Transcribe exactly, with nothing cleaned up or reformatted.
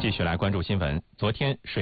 继续来关注新闻。昨天水。